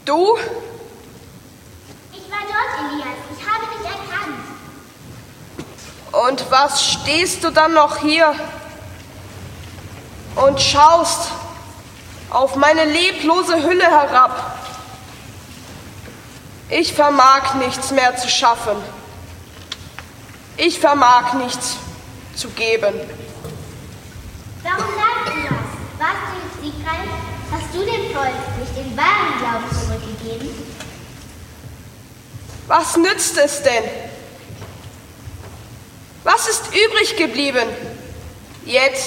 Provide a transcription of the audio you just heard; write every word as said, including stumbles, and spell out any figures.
Du? Ich war dort, Elias. Ich habe dich erkannt. Und was stehst du dann noch hier und schaust auf meine leblose Hülle herab? Ich vermag nichts mehr zu schaffen. Ich vermag nichts zu geben. Warum sagst du das? Warst du nicht siegreich? Hast du dem Volk nicht den wahren Glauben zurückgegeben? Was nützt es denn? Was ist übrig geblieben? Jetzt